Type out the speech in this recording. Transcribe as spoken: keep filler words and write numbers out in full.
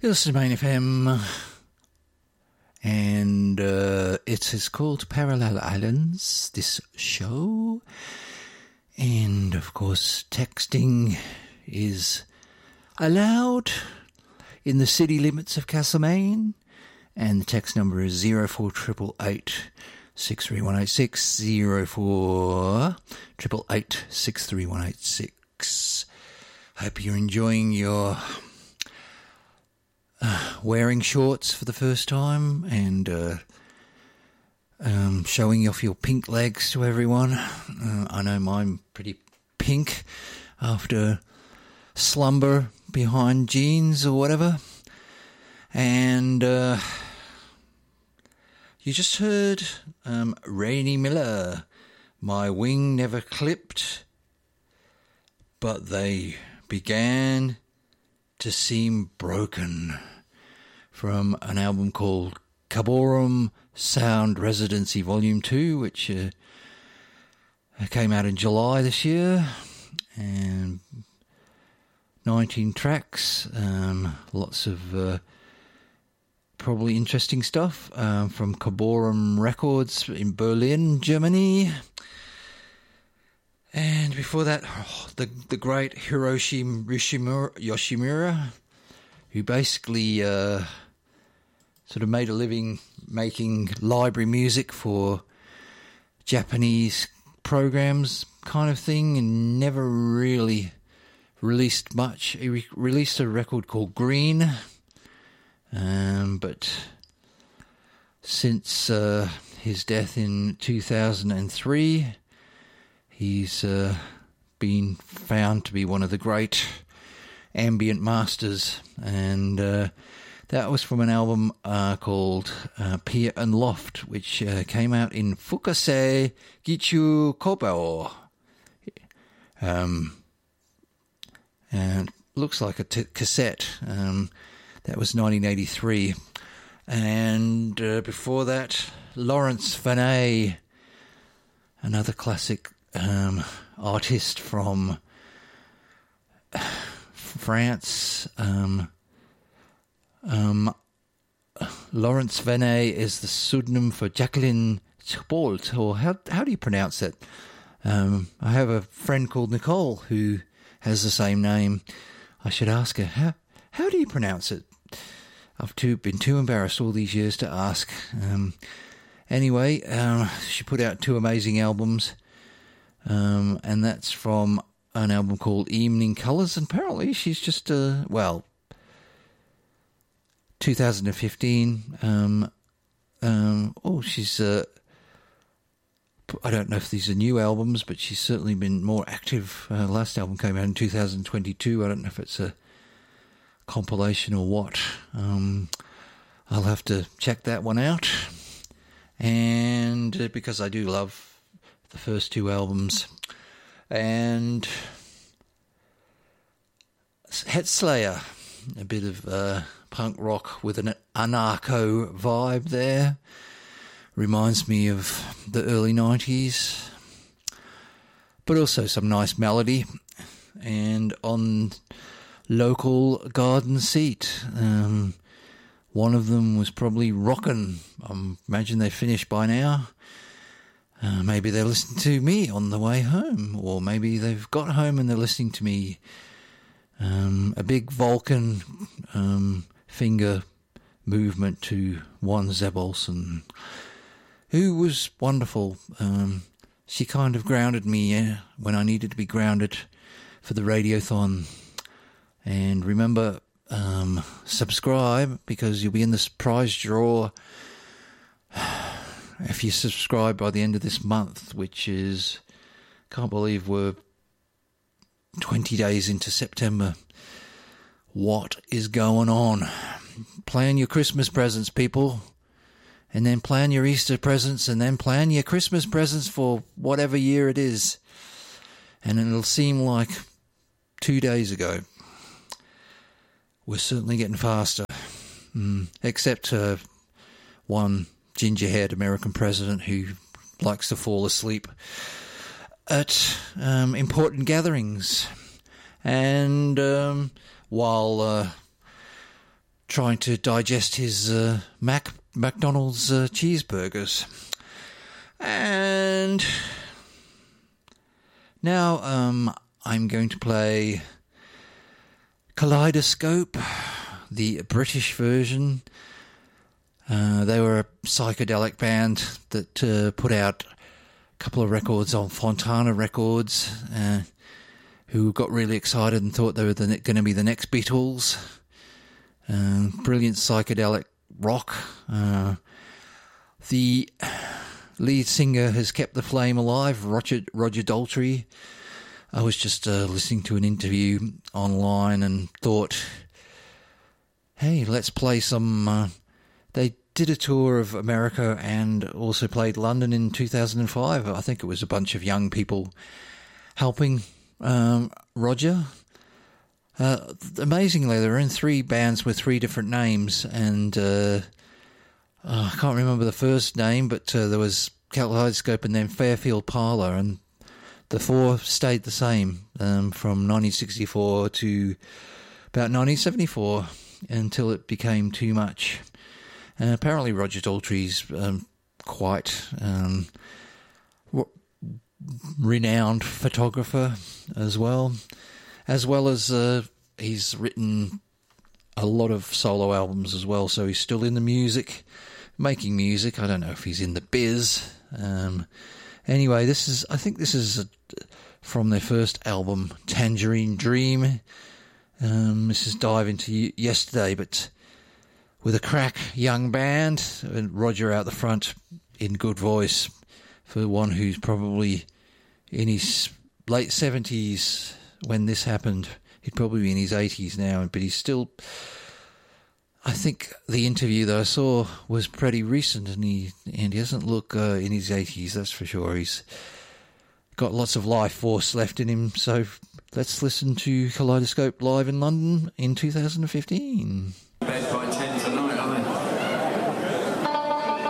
You're listening to Main F M, and uh, it is called Parallel Islands, this show. And, of course, texting is allowed in the city limits of Castlemaine, and the text number is zero four eight eight eight, six three one eight six, zero four eight eight eight, six three one eight six. Hope you're enjoying your uh, wearing shorts for the first time and uh, um, showing off your pink legs to everyone. Uh, I know mine pretty pink after slumber behind jeans or whatever. And uh, you just heard um, Rainy Miller, My Wing Never Clipped, but They Began to Seem Broken, from an album called Carborum Sound Residency Volume two, which uh, came out in July this year, and nineteen tracks, um, lots of uh, probably interesting stuff um, from Carborum Records in Berlin, Germany. And before that, oh, the the great Hiroshi Yoshimura, Yoshimura who basically uh, sort of made a living making library music for Japanese programs kind of thing, and never really released much. He re- released a record called Green, um, but since uh, his death in two thousand three, he's uh, been found to be one of the great ambient masters, and uh, that was from an album uh, called uh, Pier and Loft, which uh, came out in Fukase Gichu Kobo. Um, and looks like a t- cassette. Um, that was nineteen eighty-three. And uh, before that, Lawrence Venet, another classic um, artist from France. Um, um, Lawrence Venet is the pseudonym for Jacqueline Thibault, or how how do you pronounce it? Um, I have a friend called Nicole who has the same name. I should ask her, how how do you pronounce it? I've too, been too embarrassed all these years to ask. Um, anyway, um, she put out two amazing albums, um, and that's from an album called Evening Colours, and apparently she's just, uh, well, two thousand fifteen, um, um, oh, she's, uh, I don't know if these are new albums, but she's certainly been more active. Uh, last album came out in two thousand twenty-two. I don't know if it's a compilation or what. Um, I'll have to check that one out. And uh, because I do love the first two albums. And Het Slayer, a bit of uh, punk rock with an anarcho vibe there. Reminds me of the early nineties, but also some nice melody. And on local garden seat, um, one of them was probably rockin'. I imagine they're finished by now. Uh, maybe they're listening to me on the way home, or maybe they've got home and they're listening to me. Um, a big Vulcan um, finger movement to one Zeb Olsen, who was wonderful. Um, she kind of grounded me yeah, when I needed to be grounded for the Radiothon. And remember, um, subscribe, because you'll be in this prize draw if you subscribe by the end of this month, which is, can't believe we're twenty days into September. What is going on? Plan your Christmas presents, people. And then plan your Easter presents, and then plan your Christmas presents for whatever year it is. And it'll seem like two days ago. We're certainly getting faster. Mm, except uh, one ginger-haired American president who likes to fall asleep at um, important gatherings. And um, while uh, trying to digest his uh, Mac McDonald's uh, cheeseburgers. And now um, I'm going to play Kaleidoscope, the British version. Uh, they were a psychedelic band that uh, put out a couple of records on Fontana Records, uh, who got really excited and thought they were the, going to be the next Beatles. Uh, brilliant psychedelic rock. Uh, the lead singer has kept the flame alive, Roger, Roger Daltrey. I was just uh, listening to an interview online and thought, hey, let's play some... Uh, they did a tour of America and also played London in two thousand five. I think it was a bunch of young people helping um, Roger. Uh, amazingly, they were in three bands with three different names, and uh, oh, I can't remember the first name, but uh, there was Kaleidoscope and then Fairfield Parlour, and the four stayed the same um, from nineteen sixty-four to about nineteen seventy-four until it became too much. And apparently Roger Daltrey's um, quite um, w- renowned photographer as well. As well as uh, he's written a lot of solo albums as well, so he's still in the music, making music. I don't know if he's in the biz. Um, anyway, this is I think this is a, from their first album, Tangerine Dream. Um, this is Dive Into Yesterday, but with a crack young band, and Roger out the front in good voice for one who's probably in his late seventies. When this happened, he'd probably be in his eighties now, but he's still... I think the interview that I saw was pretty recent, and he and he doesn't look uh, in his eighties, that's for sure. He's got lots of life force left in him, so let's listen to Kaleidoscope live in London in two thousand fifteen.